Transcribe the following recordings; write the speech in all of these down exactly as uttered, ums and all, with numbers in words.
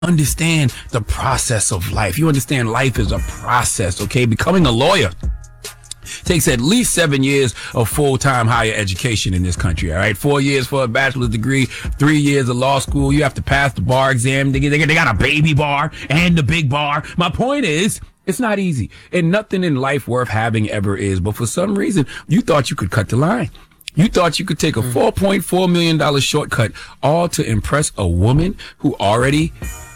understand the process of life. You understand life is a process, okay? Becoming a lawyer takes at least seven years of full-time higher education in this country, all right? Four years for a bachelor's degree, three years of law school. You have to pass the bar exam. They, they, they got a baby bar and the big bar. My point is, it's not easy. And nothing in life worth having ever is. But for some reason, you thought you could cut the line. You thought you could take a four point four million dollars shortcut all to impress a woman who already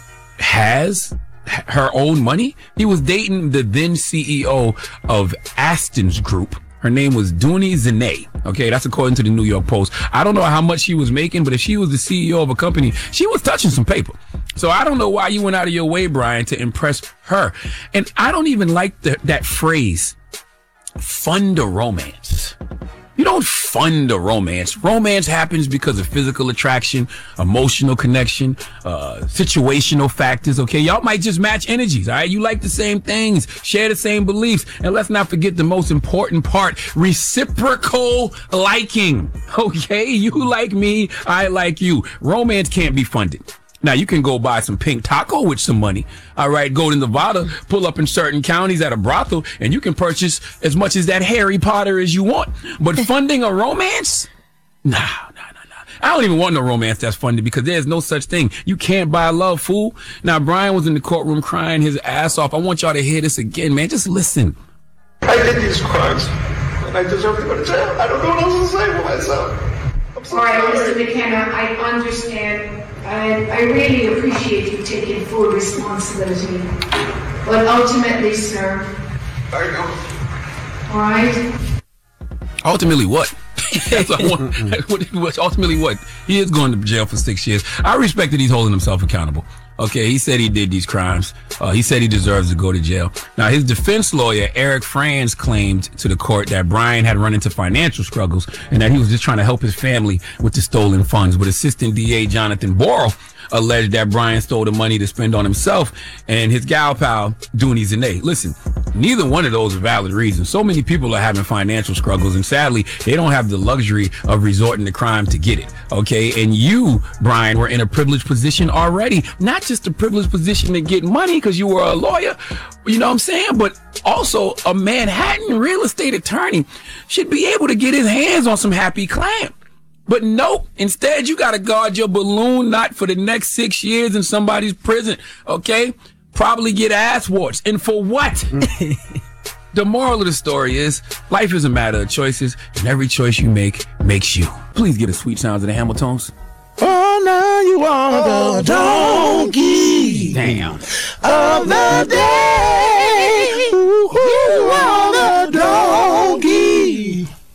has her own money. He was dating the then C E O of Aston's Group. Her name was Dooney Zane. Okay, that's according to the New York Post. I don't know how much she was making, but if she was the C E O of a company, she was touching some paper. So I don't know why you went out of your way, Brian, to impress her. And I don't even like the, that phrase, fund a romance. You don't fund a romance. Romance happens because of physical attraction, emotional connection, uh, situational factors, okay? Y'all might just match energies, all right? You like the same things, share the same beliefs, and let's not forget the most important part, reciprocal liking, okay? You like me, I like you. Romance can't be funded. Now, you can go buy some pink taco with some money. All right, go to Nevada, pull up in certain counties at a brothel, and you can purchase as much as that Harry Potter as you want. But funding a romance? Nah, nah, nah, nah. I don't even want no romance that's funded because there's no such thing. You can't buy love, fool. Now, Brian was in the courtroom crying his ass off. I want y'all to hear this again, man. Just listen. I did these crimes, and I deserve to go to jail. I don't know what else to say for myself. I'm so All right, sorry. Mister McKenna, I understand. I, I really appreciate you taking full responsibility. But ultimately, sir. I know. All right? Ultimately what? That's what I want. What- Ultimately what? He is going to jail for six years. I respect that he's holding himself accountable. Okay, he said he did these crimes. Uh, he said he deserves to go to jail. Now, his defense lawyer, Eric Franz, claimed to the court that Brian had run into financial struggles and that he was just trying to help his family with the stolen funds. But Assistant D A Jonathan Borrell alleged that Brian stole the money to spend on himself and his gal pal, Dooney Zane. Listen, neither one of those are valid reasons. So many people are having financial struggles, and sadly, they don't have the luxury of resorting to crime to get it. Okay, and you, Brian, were in a privileged position already. Not just a privileged position to get money because you were a lawyer, you know what I'm saying? But also a Manhattan real estate attorney should be able to get his hands on some happy clam. But nope, instead you got to guard your balloon knot for the next six years in somebody's prison, okay? Probably get ass warts. And for what? The moral of the story is life is a matter of choices, and every choice you make makes you. Please get the sweet sounds of the Hamiltons. Oh, now you are the donkey Damn. of the day.